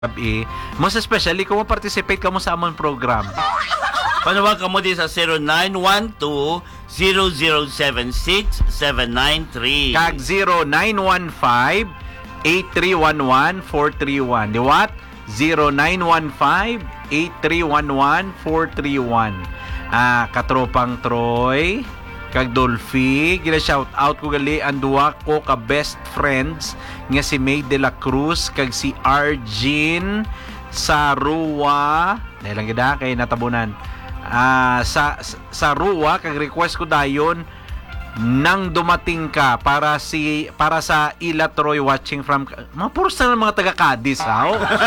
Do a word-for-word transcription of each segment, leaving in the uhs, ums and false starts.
gabi. Most especially kung participate ka mo sa among program. Panawag ka mo din sa zero nine one two, zero zero seven six, seven nine three. Kag zero nine one five, eight three one one, four three one. Di what? zero nine one five, eight three one one, four three one. Ah, katropang Troy, kag Dolphy, gina shout out ko gali ang duwa ko ka best friends nga si May de la Cruz kag si Arjin sa Rua. Dahil lang gida kay natabunan. Ah, sa sa Rua kag request ko dayon nang dumating ka para si para sa Ila Troy watching from mga puros na mga taga Cadiz ha.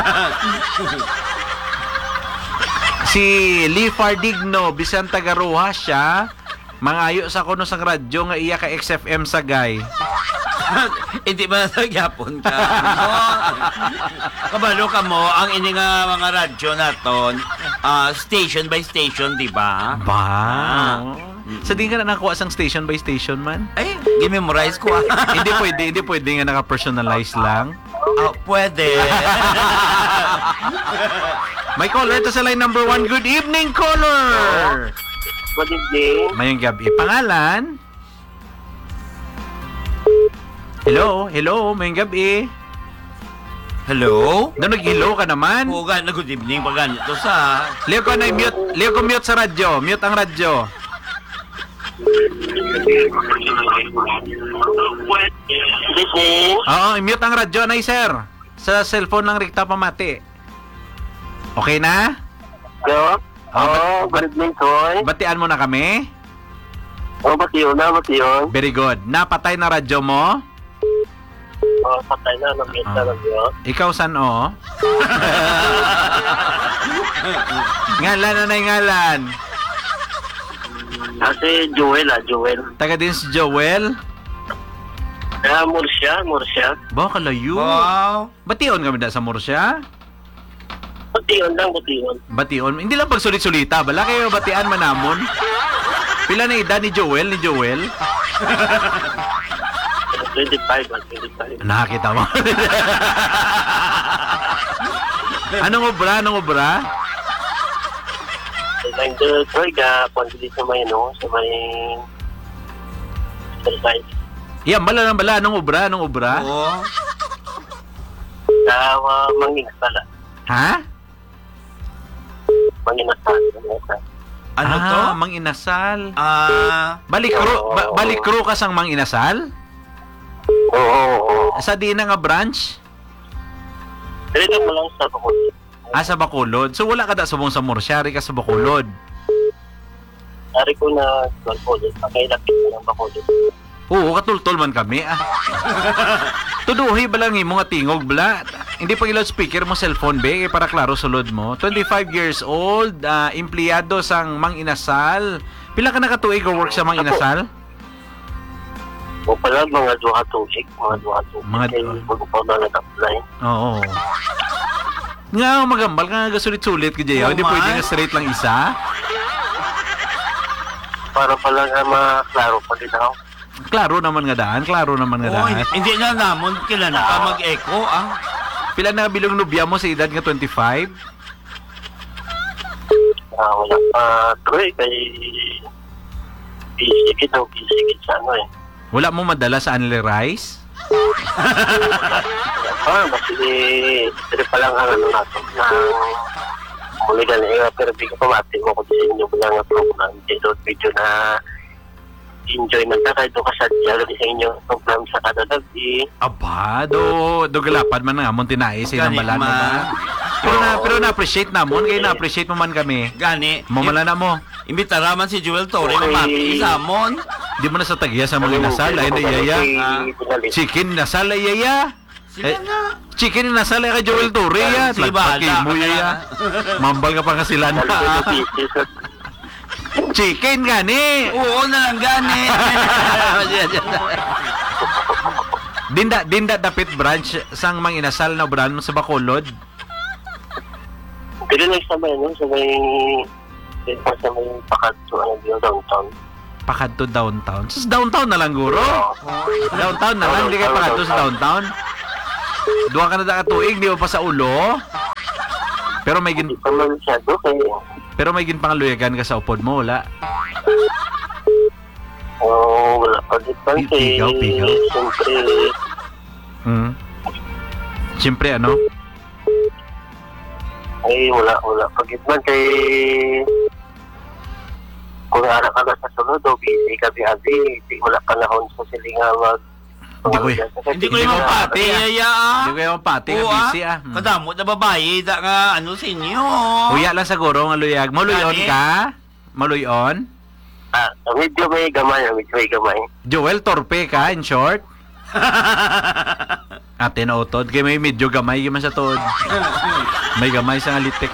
Si Lee Fardigno bisan taga Roja siya. Mangayo sa kuno sang radyo nga iya ka X F M sa gay. Hindi ba nagyapon ka? Kabalo ka mo, ang ini nga mga radyo naton, uh, station by station, di ba? Ba? Ah. Sa di ka na nakuha sang station by station man? Ay, gi-memorize ko ah. hindi pwede, hindi pwede nga naka-personalize lang. Oh, pwede. May caller to sa line number one. Good evening, caller! Good evening. Mayong gabi. Pangalan? Hello? Hello? Mayong gabi. Hello? No, nag-hello ka naman. Oo nga, na good evening pa ganito sa... Leo ko na mute. Leo ko mute sa radyo. Mute ang radyo. Good evening. Oo, mute ang radyo na sir. Sa cellphone lang rikta pamati. Okay na? Hello? Ah, Oh, good evening, Troy. Batian mo na kami? Oh, ba't yun na? Ba't yun? Very good. Napatay na radyo mo? Oh, patay na. Namit na lang yun. Ikaw san o? Ngalan na na ngalan. Kasi Joel ah, Joel. Taga din si Joel. Ah, Murcia, Murcia. Ba, kalayo. Wow! Bation kami da sa Murcia? Ba't yun lang, ba't yun? Bation. Hindi lang pagsulit-sulita. Bala kayo batian manamon. Pila na edad ni Joel? Ni Joel? twenty-five, ah, twenty-five. Nakakita mo? Anong obra? Anong obra? Like the Troy, ka, pwede sa may, no? Sa may... Exercise. Yan, bala lang bala. Anong obra? Anong obra? Oo. Sa uh, Manging pala. Ha? Manginasal. Manginasal. Ano ah, to? Mang Inasal. Ah... Balikro, ba, balikro ka sang Mang Inasal? Oo, oo, oo. Sa di na nga branch? Dito mo lang sa Bukod. Ah, sa Bacolod. So wala ka da subong sa Murcia, ri ka sa Bacolod. Dari ko na Bukod. Pakilapit ko ng Bukod. Oo, katultol man kami. Ah. Tuduhi ba lang mo nga tingog bala? Hindi pa ilaw speaker mo cellphone be, kaya para klaro sulod mo. twenty-five years old, uh, empleyado sang Mang Inasal. Pila ka nakatuig o work sa Mang Inasal? O pala, mga duha tubig. Mga duha tubig. Mga Kaya duha. bago pa na nag-apply. Oo. Nga, magambal ka nga sulit-sulit ka Jayo. Oo, Hindi man. pwede nga straight lang isa. Para pala nga maklaro pa din ako. Klaro naman nga daan, klaro naman nga Oh, daan. hindi na namon kailan na ka mag-echo ah. Pila na bilong nubya mo sa edad nga twenty-five? Ah, wala pa. Troy, kay... Bisigit o bisigit sa ano eh. Wala mo madala sa Anli Rice? Ah, kasi ito pa lang ang ano natin na muli ganun eh, pero di ko pamati mo ko sa inyo ko lang ang program dito video na enjoy man ta kahit doon ka sa dialog sa inyo program sa kada gabi. Aba, do, do galapad man nga, mong tinais, Gani, inambalan mo ma. ba? Pero na, pero na-appreciate namon, kaya na-appreciate mo man kami. Gani. Mamala na mo. Imbitara man si Joel Torre Okay. mamaki samon. Di mo na sa tagya sa mga nasal, ay na iyaya. Chicken nasal, ay iyaya. Sila Eh, na. Chicken nasal, ay kay Joel Torre, ya. Si Lagpat kay Bala. mo, yaya. Mambal ka pa nga sila na. Chicken gani. Oo na lang gani. Dinda, dinda dapit branch sang Mang Inasal na brand sa Bacolod. Pero lang sa may ano, sa may sa may Pakato, ano yung downtown. Pakadto downtown. Sa downtown na lang guro. Downtown na lang, hindi kayo pakadto sa downtown. Duha ka na da ka tuig, di mo pa sa ulo. Pero may gin Hindi pa man masyado kaya pero may gin pangaluyagan ka sa upod mo, wala. oh, wala pa din pa Pi- pigaw, pigaw. Siyempre, Hmm. Siyempre ano? ay wala, wala pa din man kay kung harap ka na sa sunod o busy ka bihabi, hindi wala panahon sa silinga mag Hindi ko y- Hindi ko Hindi yung ko mapati. mapati, ah. Yaya ah. Hindi ko yung pati ka Oo, ah. busy ah. Hmm. Kadamot na babae. Da nga ano sa inyo. Kuya lang siguro nga luyag. Maluyon Gani? ka? Maluyon? Ah, medyo may gamay, medyo may gamay. Joel, torpe ka, in short? Ate na utod. Kaya may medyo gamay man sa tuod. May gamay sa ngalitik.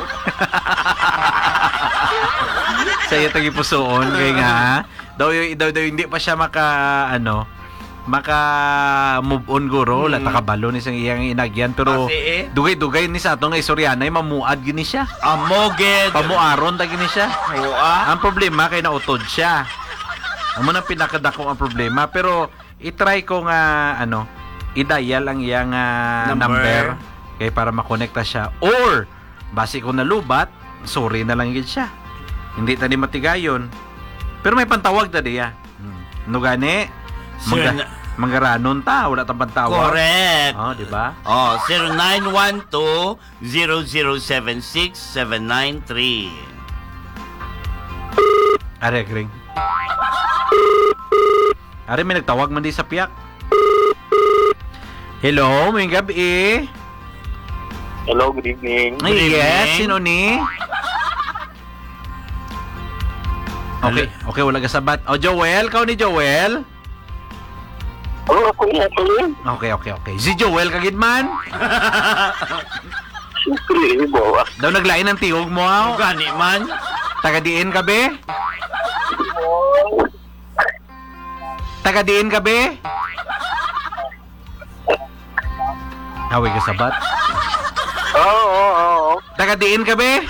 Sa iya tagi pusoon. Kaya nga, daw, daw, daw hindi pa siya maka, ano, maka move on guro. Wala Hmm. takabalo ni sang iyang inagyan. Pero, Kasi eh. dugay-dugay ni sa atong nga istoryanay, mamuad gini siya. Amoged. Pamuaron ta gini siya. Oo ah. Ang problema kay nautod siya. Amo nang pinakadako ang problema, pero i-try ko nga ano, i-dial ang iyang ah, Number. number kay para makonekta siya, or base ko nalubat, sorry na lang gid siya. Hindi tani matigayon. Pero may pantawag ta diya. Hmm. No gani? Sir, Mangga, na- manggaranon ta, wala tang pantawag. Correct. Oh, di ba? Oh, zero nine one two zero zero seven six seven nine three. Are ring. Are may nagtawag man di sa piyak. Hello, may gabi. Hello, good evening. Good Ay, yes, evening. sino ni? Okay, okay, wala ka sabat. O, Joel, kau ni Joel? Oh, ako nga, ako yun. Okay, okay, okay. Si Joel, kagid man? Siyempre, bawa. Daw naglain ng tihog mo, aw? Gani man. Taga-diin ka, be? Taga-diin ka, be? Away ka sabat. Oo, oo, oo. Taga-diin ka, be?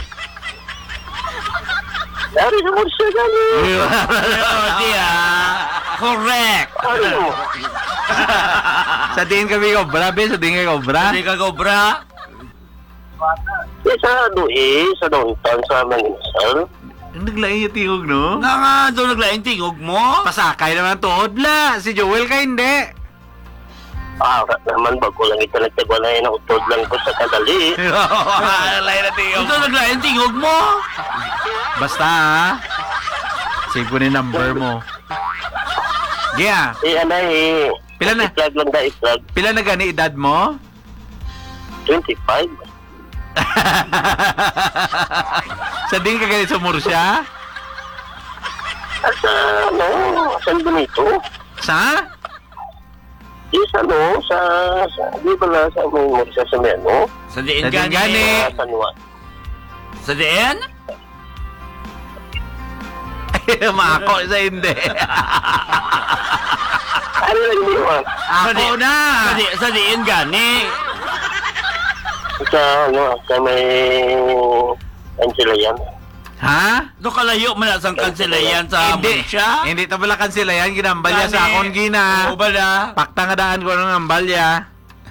Dari naman siya gani. Oh, diya. Correct. Ano? Sa diin ka, be, kobra, be? Sa diin ka, kobra? Hindi ka gobra. Eh, sa ano eh, sa downtown sa Mangisal. Naglain yung tihog, no? Nga nga, doon naglaing tingog mo. Pasakay naman tuhod la. Si Joel ka hindi. Ah, naman bago lang ito nagtagwa na yun. Utod lang ko sa kadali. Naglain na tihog. Doon naglaing tingog mo. Basta ha. Save ko ni number mo. Gia, Eh, ano eh. Pila na? I-plug lang da, i-plug. pila na gani edad mo? twenty-five. Sa din ka gani sa Murcia? At sa, ano, saan ba nito? Sa? Eh, sa ano, sa, sa, di ba na, sa may sa sa may ano? Sa diin Sa diin gani. gani. Sa San Juan. Sa diin? Maako sa hindi. Ano lang yun, ah? Ako na. Sa, di, sa diin gani. Sa, ano, sa may Ansilayan. Ha? Doon kalayo man na sang kansilayan sa Hindi. Murcia. Hindi to pala kansila yan. Ginambalya sa akon gina. Oo ba na? Pakta nga daan ko ng ambalya.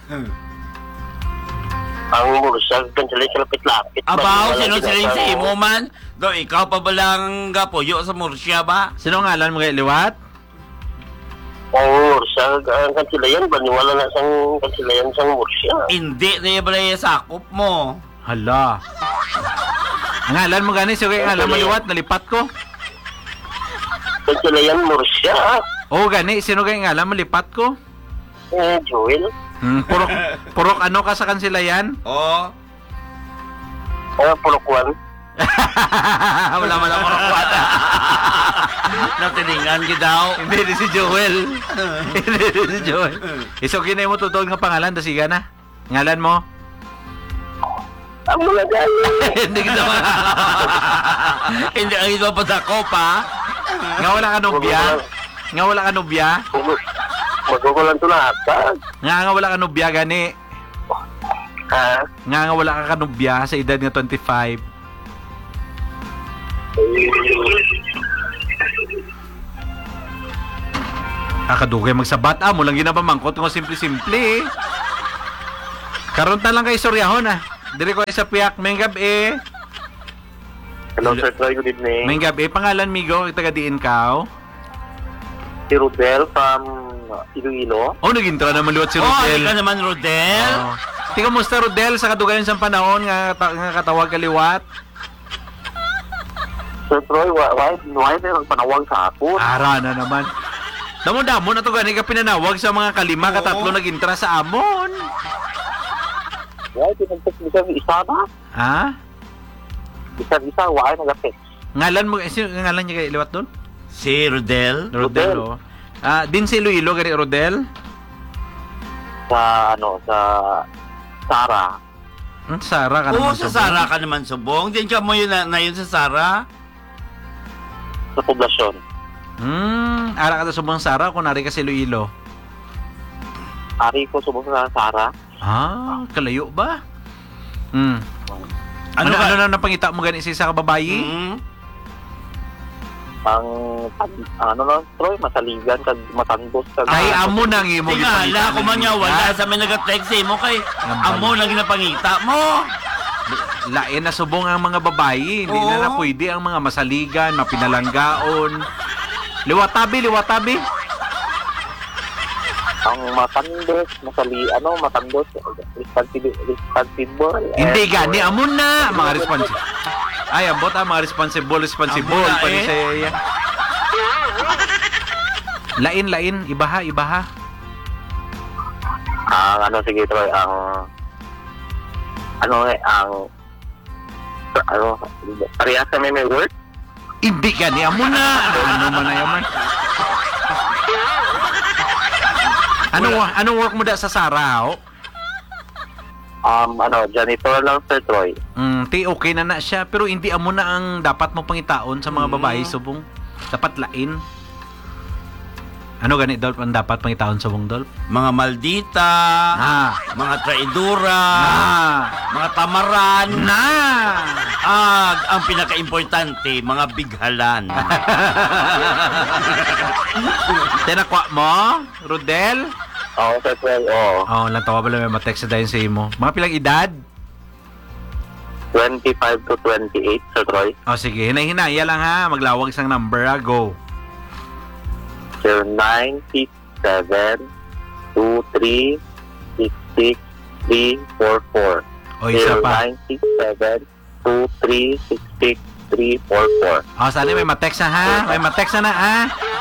Ang Murcia, Ansilayan sa lapit-lapit. Abaw, Bago sino walang sila sa ginagawa. imo man? Do, ikaw pa ba lang gapuyo sa Murcia ba? Sino ngalan mo kay Liwat? Ang Murcia, ang Ansilayan, baniwala na sang Ansilayan sa Murcia. Hindi na yung balay sakop mo. Hala. Ang ngalan mo gani. Sino kay ngalan mo Liwat? Nalipat ko. Ansilayan, Murcia. Oo gani. Sino kay ngalan mo lipat ko? Eh, Joel. Hmm, purok, purok ano ka sa kansilayan? Oo. Ah, Pulokwan. Wala man ako rakwat. Natilingan ki daw. Hindi di si Joel. Hindi di si Joel. Iso kinay mo tutuon nga pangalan, dasiga na. Ngalan mo? Ang mga gani. Hindi kita makakao. Hindi ang ito pa sa kopa. Nga wala ka nobya? Nga wala ka nobya? Magugulan to na ata. Nga nga wala ka nobya gani. Ha? Nga nga wala ka kanobya sa edad nga twenty-five. Kakadugay magsabat ah, mo lang ginabamangkot nga simple-simple eh. Karon ta lang kay istoryahon ah. Diri ko sa piyak, may gabi. Hello, Sir Troy. Good evening. May gabi, pangalan migo, taga diin ka. Si Rodel from Iloilo. Oh, nag-intro na maluwat si Oh, Rodel. ka naman, Rodel. Oh. Di kamusta Rodel sa kadugayan sa panahon nga, ta- nga katawag kaliwat? Sir Troy, why, why, why may panawag sa ako? Ara na naman. Damo-damo na to gani ka pinanawag sa mga kalima Oo. katatlo nagintra sa amon. Why, pinagtas mo siya isa ba? Ha? Isa-isa, why nag-text? Ngalan mo, eh, sino ngalan niya kay liwat doon? Si Rodel. Rodel. Rodel. Oh. Ah, din si Iloilo gani Rodel. Sa, ano, sa Sara. Hmm, Sara ka Oo, naman. sa subong. Sara ka naman subong. Diyan ka mo yun na, na yun sa Sara. Sa poblasyon. Hmm, ara ka sa subong Sara kunari ka si Iloilo. Ari ko subong sa Sara. Ah, kalayo ba? Hmm. Ano Ano, ka? ano, na napangita mo gani sa isa ka babayi? Mm. Ang, ano na, Troy, masaligan, kag matandos, kag... Ay, amo nang imo Tingala, kung man nga wala sa may nag-text eh mo kay amo lang ginapangita mo. Lain na subong ang mga babayi. Hindi na Oo. na pwede ang mga masaligan, mapinalanggaon. Liwatabi, liwatabi. Ang matandos, masali, ano, matandos, responsible, responsible. Hindi and- gani, amo na mga responsible. Ay, abot ang mga responsible, responsible. Amo na, Pa eh. siya yan. Lain, lain. Ibaha, ibaha. Ang, ano, sige, Troy, ang, ano, eh, ang, ano, parehas kami may work. Hindi gani, amo na. Ano man na yaman. Ano, ano work mo da sa Sara, oh? Um, ano, janitor lang, Sir Troy. Mm, ti okay na na siya pero hindi amo na ang dapat mo pangitaon sa mga Mm. babae subong. Dapat lain. Ano gani Dolp ang dapat pangitaon subong Dolp? Mga maldita, Ah. mga traidora, Ah. mga tamaran, Na. ag ang pinaka-importante, mga bighalan. Tinakwa mo, Rodel? Oo, Sir Troy, oo. Oh, lang tawa pala may ma-text na dahil sa imo. Mga pilang edad? twenty-five to twenty-eight, Sir Troy. Oh, sige, hinay-hinaya lang ha. Maglawag isang number ha. Go. zero nine six seven two three six six three four four. O, isa pa. zero nine six seven two three six six three four four. Oh, sana may ma-text na ha. May ma-text na na ha.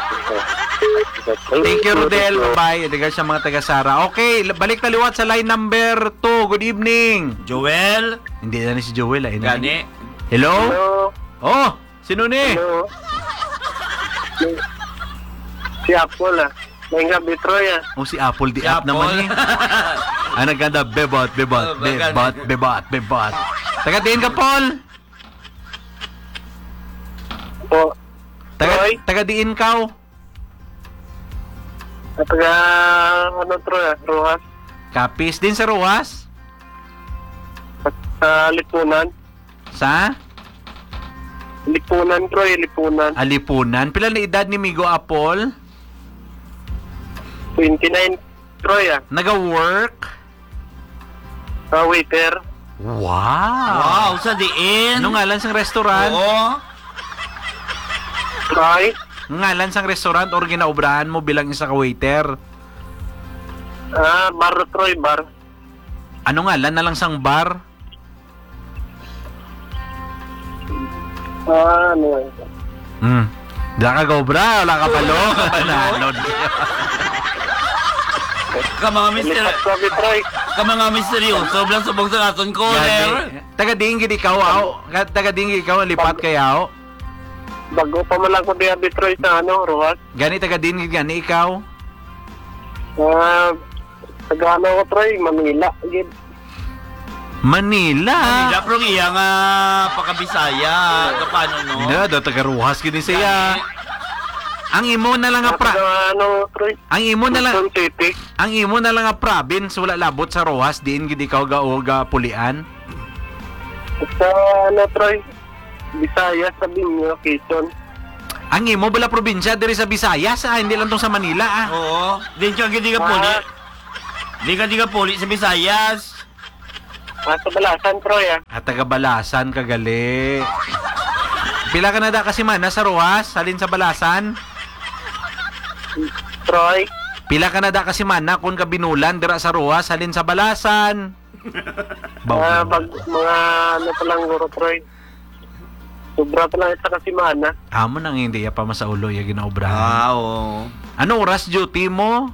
Thank you, Rodel. Bye-bye. Adigal sa mga taga-Sara. Okay, balik taliwat sa line number two. Good evening. Joel, Hindi na ni si Joel. Ay, gani. Hello? Hello. Oh, sino ni? Hello. Si Apple, ah. May gabi, Troy, ah. Oh, si Apple di Si app Apple. naman eh. Ah, naganda. Bebot, bebot, Oh, bagani. bebot, bebot, bebot. Taga-tiin ka, Paul. Po. Taga, Troy? taga-diin ka. At taga, ano, Troy, ah. Rojas. Kapis din sa Ruas. At sa Lipunan. Sa Lipunan, Troy, Lipunan. Alipunan. Pila na edad ni Migo Apple? twenty-nine, Troy, ah. Naga-work? Sa waiter. Wow. Wow, sa diin. Ano ngalan sang restaurant? Oo. Troy. Ngalan sang restaurant or ginaubrahan mo bilang isa ka waiter? Ah, bar, Troy, bar. Ano ngalan na lang sang bar? Ah, ano, eh. Hmm. Wala ka gobra, wala ka palo. Nanod. Ka mga mister, Lipat kami, Troy. ka mga misteryoso, sobrang subong sa naton caller. Taga-dingin ikaw, aw. Taga-dingin ikaw, lipat kayaw. Bago pa man lang ko diya, Troy, sa ano, Rojas. Gani taga-dingin gani ikaw. Ah, taga ano ko, Troy, Manila. Gid. Manila. Manila, pero iya nga pakabisaya. Kapano, no? Hindi na, daw taga-ruhas gini siya. Ang imo na lang nga pra... Taga ano, Troy. Ang imo na lang... Quezon City. Ang imo na lang nga province, wala labot sa Rojas, diin gid ikaw ga o ga pulian. Sa ano, Troy. Bisaya, sabi niyo, Quezon. Ang imo bala probinsya diri sa Visayas, ah, hindi lang tong sa Manila ah. Oo. Din ka gidi ka puli. Ah. Di ka di ka puli sa Visayas. Nasa Balasan, Troy, ah. At taga-Balasan, kagali. Pila ka na da kasi man, nasa Ruas, salin sa Balasan. Troy, Pila ka na da kasi man, na kung ka binulan, dira sa Ruas, salin sa Balasan. mga, Baw. bag, mga ano pa lang, guro, Troy. Sobra pa lang ito kasi mana. Amo nang hindi ya pa masaulo ya ginaobrahan. Ah, oo. Ano oras duty mo?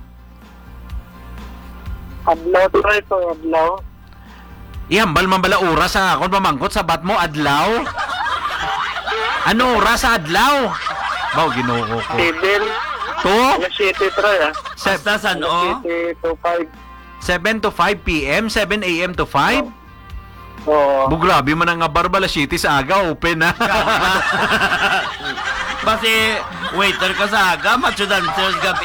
Adlaw, Troy, to, adlaw. Ihambal man bala oras sa akon pamangkot sa bat mo adlaw. Ano oras sa adlaw? Baw Ginoo ko. Seven. To Alas siyete, Troy, ah. Basta saan, oh? Alas siyete to five. seven to five p m, seven a m to five. Oo. Bu grabe man ang Barbala City sa aga open na. Kasi waiter ka sa aga, macho dancers gabi.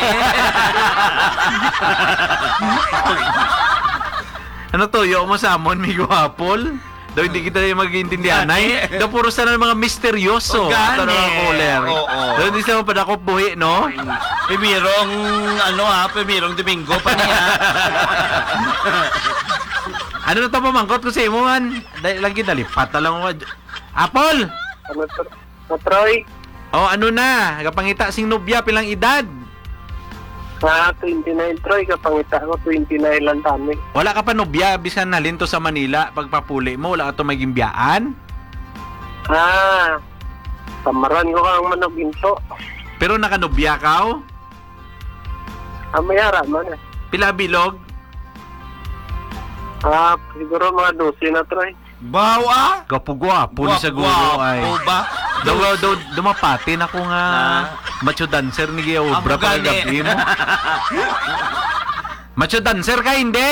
Ano to, yo mo sa amon, mi guwapol? Daw hindi kita yung mag-iintindihan. Ay, daw puro sana ng mga misteryoso. O, gani. Ito na mga caller. Oo. Daw hindi sila padakop buhi, no? Pimirong, ano ha, pimirong Domingo pa niya. Ano na to pamangkot ko sa imo man? Dahil lang kinalipat na lang ako. Apple! Ano, Tro- ano, Troy? Oh, ano na? Kapangita sing nobya, pilang edad? Ah, twenty-nine, Troy. Kapangita ko, twenty-nine lang tami. Wala ka pa nobya, bisan nalin to sa Manila, pagpapuli mo, wala ka to maging biyaan? Ah, samaran ko kang manoginto. Pero nakanobya ka, oh? Ah, mayara man, eh. Pila bilog? Ah, siguro mga dosi na, Troy. Bawa? Gwapo-gwapo ni sa gulo ay. O ba? Daw, daw, daw, dumapatin ako nga Ah. macho dancer ni Gaya Obra Amo para gani. gabi mo. Macho dancer ka, hindi?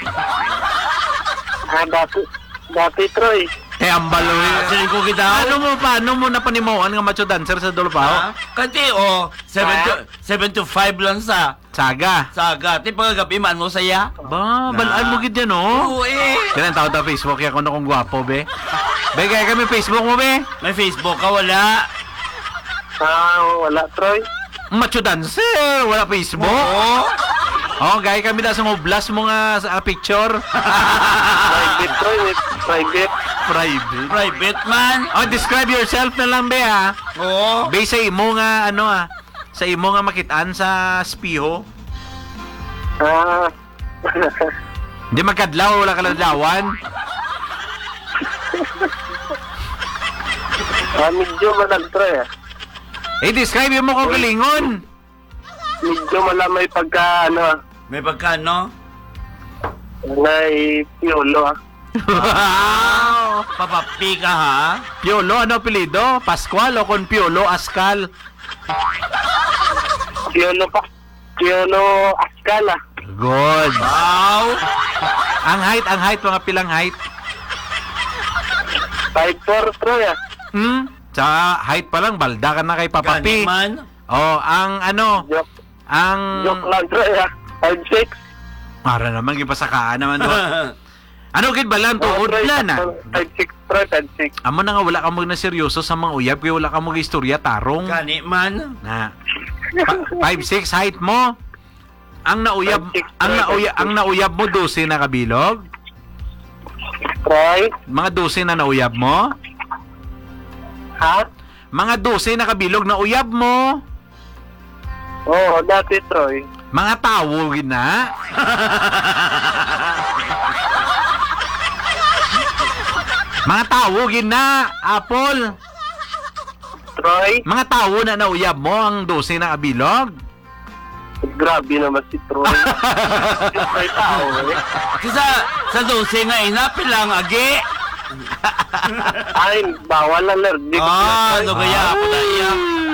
Ah, dati, dati, Troy. Eh, ang balo. Siling ko kita. Ano mo, paano mo napanimuan nga macho dancer sa Ha? Dolpao? Kasi oh, seven to five lang sa Saga. saga. Ti paggabi man mo saya. Ba, balaan mo gid yan, oh. Oo eh. Kailan tawag na Facebook yan kung ano kung gwapo, be? Be, kaya kami Facebook mo, be? May Facebook ka wala. Ah, wala, Troy. Macho dancer, wala Facebook. Oo. Oh, gaya kami na sa blast mo nga sa picture. Private, Troy. eh. Private. Private. Private man. Oh, describe yourself na lang, be, ha? Oo. Be, sa imo nga, ano, ah, sa imo nga makitaan sa spiho. Ah, Hindi magkadlaw, wala kaladlawan. ah, medyo malag, Troy, ah. Eh, describe mo kung galingon. Medyo malamay pagka, ano, ah, May pagkano? may piolo, ah. Wow! Papapi ka ha? Piolo, ano apelido? Pascual o con Piolo Ascal? Piolo pa. Piolo Ascala. Good. Wow. Ang height, ang height, mga pilang height. five four, Troy, ah. Hmm? Sa height pa lang, balda ka na kay Papapi. Gani man. Oh, ang ano, Joke, ang... joke lang, Troy, ah. five six. Para naman, ipasakaan naman doon. Ano, kid balan, tuod lang na. five six, Troy, five six. Amo na nga, wala ka mag na seryoso sa mga uyab, kaya wala ka mag istorya, tarong. Gani man. Na. five six height mo. Ang nauyab, five six, ang nauyab, ang nauyab mo, dosi na kabilog. Troy, Mga dosi na nauyab mo. ha? Mga dosi na kabilog na uyab mo. Oo, dati, Troy. Mga tawo na. Mga tawo na, Apple. Troy, Mga tawo na nauyab mo ang dosi na kabilog. grabe naman si Troy. Troy tao, eh. Kasi sa dose nga ina pilang agi. Ay, bawal allergic. Ah, ano kaya po na iya?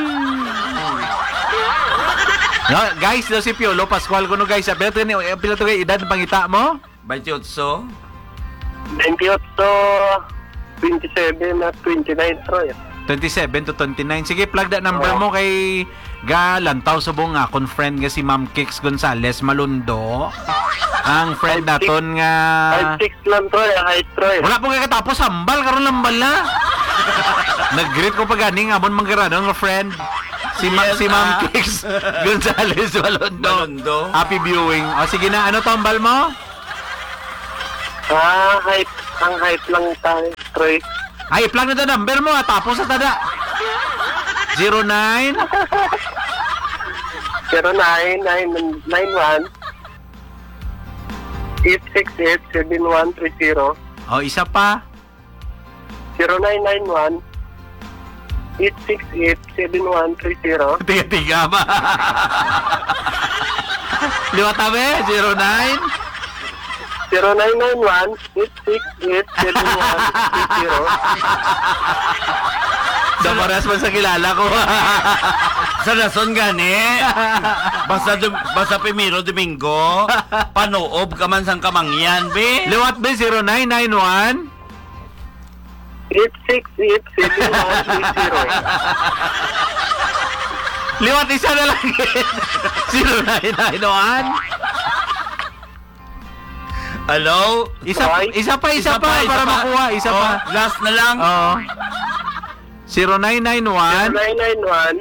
No, guys, do si Piolo Pascual kuno guys. Apil to ni apil to kay edad ng pangita mo? twenty-eight. twenty-eight, twenty-seven at twenty-nine, Troy. twenty-seven to twenty-nine. Sige, plug that number mo kay Galantaw subong nga kon friend nga si Ma'am Kix Gonzales Malundo. Ang friend naton nga five six lang, Troy. Height, Troy. wala po kay katapos sambal karon lang bala. Nag-greet ko pa ganing amon manggarano nga friend. Si Ma- Yes, si Ma'am ah. Kix Gonzales Malundo. Malundo. Happy viewing. O sige na, ano tambal mo? Ah, height, Ang hype lang tayo, Troy. Ay, plan na the number mo, ah. Tapos sa tada. zero nine zero nine nine nine one eight six eight seven one three zero. O, isa pa. zero nine nine one eight six eight seven one three zero. Tiga-tiga ba? Liwat tabi, zero nine zero nine nine one eight six eight seven one three zero. Sa paras man sa kilala ko. Sa rason gani, basta, dum- basta Primero Domingo, panoob ka man sang kamangyan, be. Liwat ba, zero nine nine one eight six eight seven one three zero. Liwat isa na lang. zero nine nine one Hello? Isa, Ay. isa pa, isa, pa, isa para makuha. Isa Oh, pa. last na lang. Oo. zero nine nine zero one nine nine one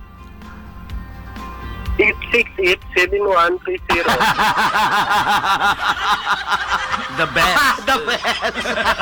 eight six eight seven one three zero. The best. The best.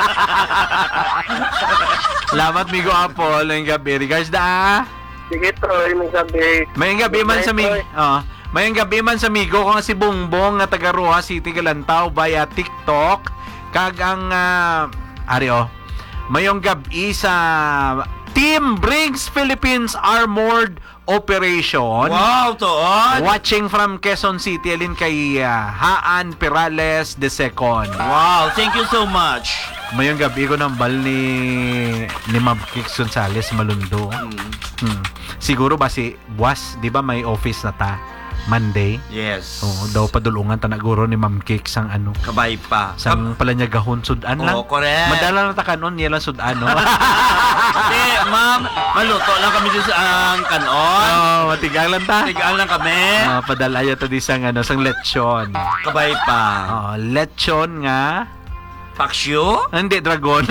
Salamat, Migo Apple. Ngayong gabi. Regards da. Sige, Troy, may gabi. Mayang gabi man sa Migo. Oh. Mayang gabi man sa Migo kung si Bongbong nga taga Roa City, Galantaw via TikTok. Kag ang uh, ari oh. Mayong gabi sa Team Briggs Philippines Armored Operation. Wow, toon. Watching from Quezon City, alin kay uh, Haan Perales the Second. Wow, thank you so much. Mayong gabi ko ng bal ni ni Ma'am Kix Gonzales Malundo. Mm, Hmm. Siguro ba si Buwas, di ba may office na ta? Monday. yes. Oo, daw padulungan ta naguro ni Ma'am Kix ang ano. Kabay pa. Sang pala niya gahon sudan lang. Oo, correct. Madala na ta kanon, niya lang sudan, no? Kasi, ma'am, maluto lang kami dito sa ang kanon. Oo, matigang lang ta. Tigaan lang kami. Ah, padala ya to di sang ano, sang lechon. Kabay pa. Oh, lechon nga. Paksyo? Hindi, dragon.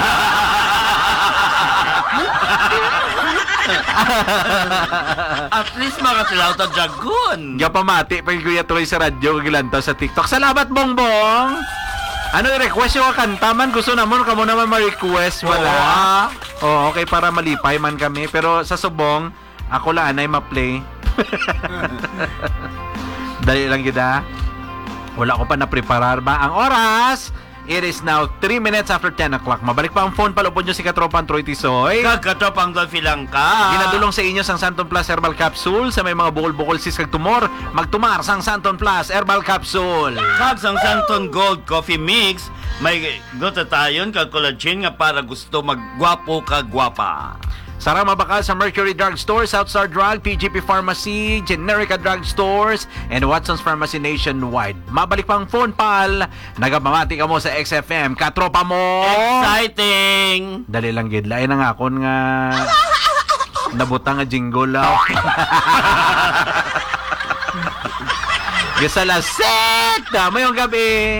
At least makasilaw ta dragon. Gapamati pag kuya tuloy sa radyo kagilantaw sa TikTok. Salamat, Bongbong. Ano i-request yung kanta man? Gusto naman kamo naman ma-request. Wala. Oo, okay, para malipay man kami. Pero sa subong, ako lang ay ma-play. Dali lang kita. Wala ko pa na-preparar ba? Ang oras, it is now three minutes after ten o'clock. Mabalik pa ang phone. Palupon nyo si Katropan Troy Tisoy. Kagkatopang Dolphy lang ka. Ginadulong sa inyo sang Santon Plus Herbal Capsule sa may mga bukol-bukol sis kag tumor. Magtumar sang Santon Plus Herbal Capsule. Kag sang Santon Gold Coffee Mix, may glutathione kag collagen nga para gusto maggwapo ka gwapa. Sarang mabakal sa Mercury Drug Store, Southstar Drug, P G P Pharmacy, Generica Drug Stores, and Watson's Pharmacy nationwide. Mabalik pang phone pal. Nagapamati ka mo sa X F M. Katropa mo! Exciting! Dali lang gid. Lain na nga akon nga nabutang nga jingle lang. Gasalaset! Mayong gabi!